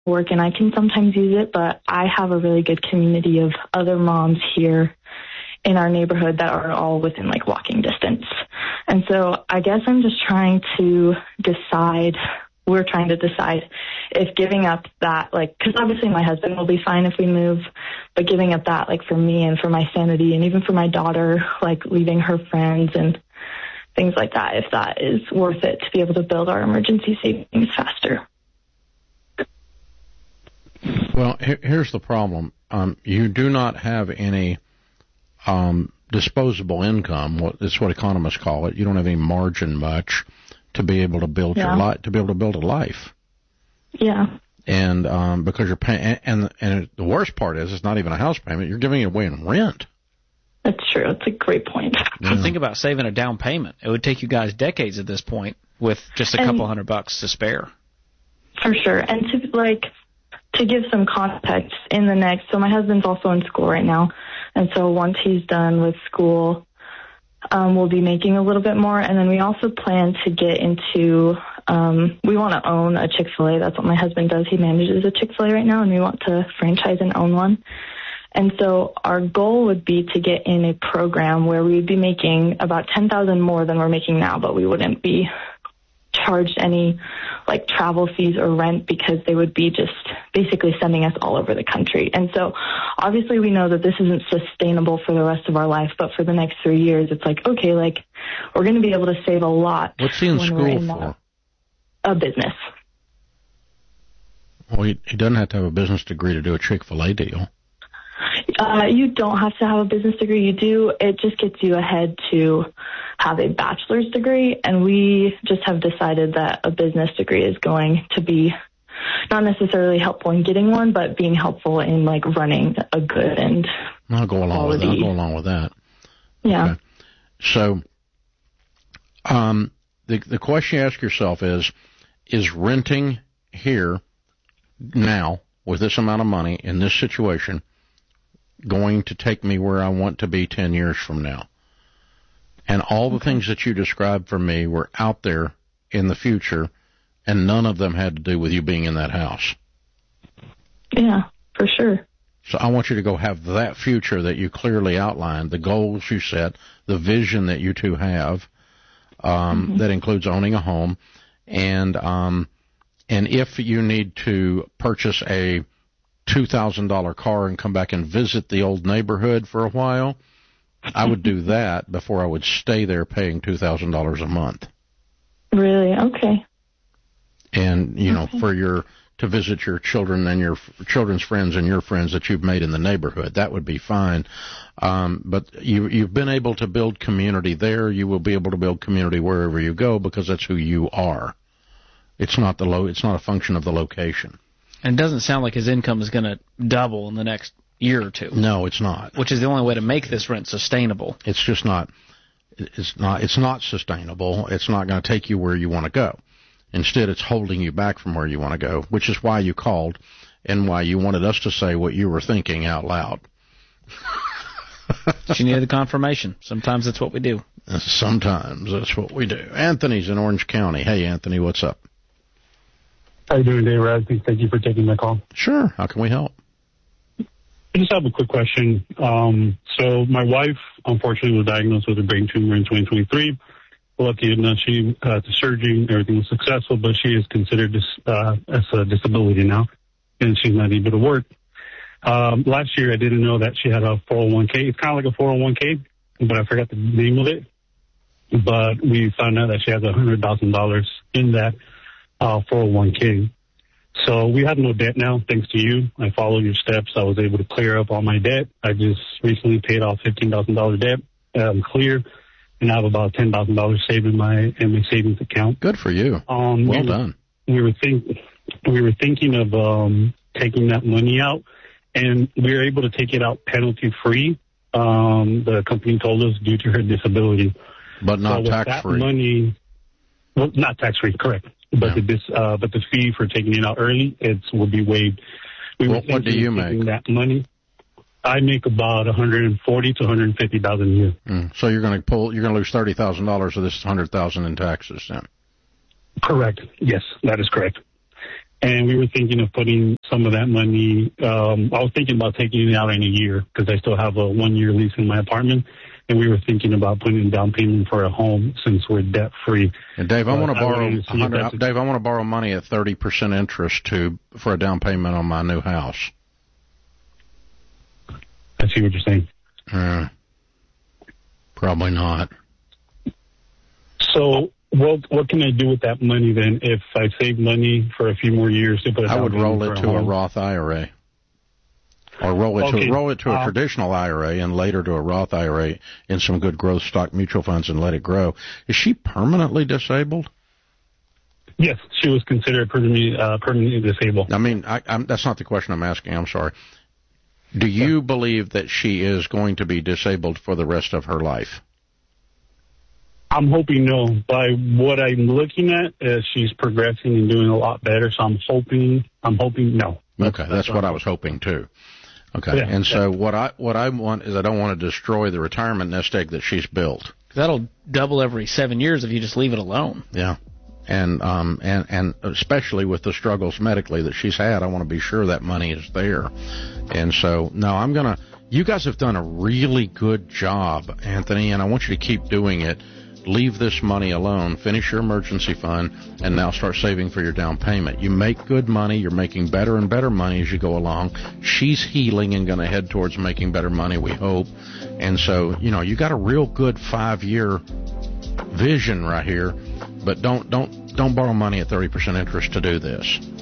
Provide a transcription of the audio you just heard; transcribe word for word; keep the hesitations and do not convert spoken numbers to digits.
work and I can sometimes use it, but I have a really good community of other moms here in our neighborhood that are all within like walking distance. And so I guess I'm just trying to decide, we're trying to decide if giving up that, like, because obviously my husband will be fine if we move, but giving up that, like, for me and for my sanity and even for my daughter, like leaving her friends and things like that, if that is worth it to be able to build our emergency savings faster. Well, here's the problem. Um, you do not have any um, disposable income. It's what economists call it. You don't have any margin much to be able to build yeah. your life, to be able to build a life. Yeah. And um, because you're paying, and and the worst part is, it's not even a house payment. You're giving it away in rent. That's true. That's a great point. Yeah. Think about saving a down payment. It would take you guys decades at this point with just a and couple hundred bucks to spare. For sure. And to like to give some context, in the next, so my husband's also in school right now, and so once he's done with school, um, we'll be making a little bit more, and then we also plan to get into, um, we want to own a Chick-fil-A. That's what my husband does. He manages a Chick-fil-A right now, and we want to franchise and own one. And so our goal would be to get in a program where we would be making about ten thousand dollars more than we're making now, but we wouldn't be charged any like travel fees or rent because they would be just basically sending us all over the country. And so obviously we know that this isn't sustainable for the rest of our life, but for the next three years, it's like, okay, like we're going to be able to save a lot. What's he in school in for? A business. Well, he, he doesn't have to have a business degree to do a Chick-fil-A deal. Uh, you don't have to have a business degree. You do. It just gets you ahead to have a bachelor's degree, and we just have decided that a business degree is going to be not necessarily helpful in getting one, but being helpful in like running a good and I'll go along quality. with that. I'll go along with that. Yeah. Okay. So, um, the the question you ask yourself is: is renting here now with this amount of money in this situation going to take me where I want to be ten years from now? And all the okay. things that you described for me were out there in the future, and none of them had to do with you being in that house. Yeah, for sure. So I want you to go have that future that you clearly outlined, the goals you set, the vision that you two have, um, mm-hmm. that includes owning a home. And, um, and if you need to purchase a two thousand dollars car and come back and visit the old neighborhood for a while, I would do that before I would stay there paying two thousand dollars a month. Really? Okay. And, you know, okay. for your, to visit your children and your children's friends and your friends that you've made in the neighborhood, that would be fine. Um, but you, you've been able to build community there. You will be able to build community wherever you go because that's who you are. It's not the lo- it's not a function of the location. And it doesn't sound like his income is going to double in the next year or two. No, it's not. Which is the only way to make this rent sustainable. It's just not. It's not. It's not sustainable. It's not going to take you where you want to go. Instead, it's holding you back from where you want to go, which is why you called and why you wanted us to say what you were thinking out loud. She needed the confirmation. Sometimes that's what we do. Sometimes that's what we do. Anthony's in Orange County. Hey, Anthony, what's up? How you doing, Dave Rasby? Thank you for taking my call. Sure. How can we help? I just have a quick question. Um, so my wife, unfortunately, was diagnosed with a brain tumor in twenty twenty-three. Lucky enough, she uh, the surgery, everything was successful, but she is considered dis, uh, as a disability now, and she's not able to work. Um, last year, I didn't know that she had a four oh one k. It's kind of like a four oh one k, but I forgot the name of it. But we found out that she has one hundred thousand dollars in that uh, four oh one k. So we have no debt now, thanks to you. I followed your steps. I was able to clear up all my debt. I just recently paid off fifteen thousand dollars debt. I'm clear, and I have about ten thousand dollars saved in my in my savings account. Good for you. Um, well we done. Were, we were think we were thinking of um, taking that money out, and we were able to take it out penalty free. Um, the company told us due to her disability, but not so tax free. Money, well, not tax free, correct. But yeah. the uh, but the fee for taking it out early, it will be waived. We well, what do you make? That money, I make about one hundred forty to one hundred fifty thousand a year. Mm. So you're going to pull, you're going to lose thirty thousand dollars of this hundred thousand in taxes, then? Correct. Yes, that is correct. And we were thinking of putting some of that money. Um, I was thinking about taking it out in a year because I still have a one-year lease in my apartment. And we were thinking about putting down payment for a home since we're debt free. And Dave, I want to borrow. To Dave, I want to borrow money at thirty percent interest to for a down payment on my new house. I see what you're saying. Uh, probably not. So, what what can I do with that money then? If I save money for a few more years to put, I would roll it to a, a Roth I R A. Or roll it okay. to roll it to a uh, traditional I R A and later to a Roth I R A in some good growth stock mutual funds and let it grow. Is she permanently disabled? Yes, she was considered permanently, uh, permanently disabled. I mean, I, I'm, that's not the question I'm asking. I'm sorry. Do you yeah. believe that she is going to be disabled for the rest of her life? I'm hoping no. By what I'm looking at, uh, she's progressing and doing a lot better. So I'm hoping. I'm hoping no. Okay, that's, that's what I was hoping too. Okay, yeah, and so yeah. what I what I want is I don't want to destroy the retirement nest egg that she's built. That'll double every seven years if you just leave it alone. Yeah, and um and and especially with the struggles medically that she's had, I want to be sure that money is there. And so no, I'm gonna. You guys have done a really good job, Anthony, and I want you to keep doing it. Leave this money alone, finish your emergency fund, and now start saving for your down payment. You make good money. You're making better and better money as you go along. She's healing and going to head towards making better money, we hope. And so, you know, you got a real good five-year vision right here, but don't don't don't borrow money at thirty percent interest to do this.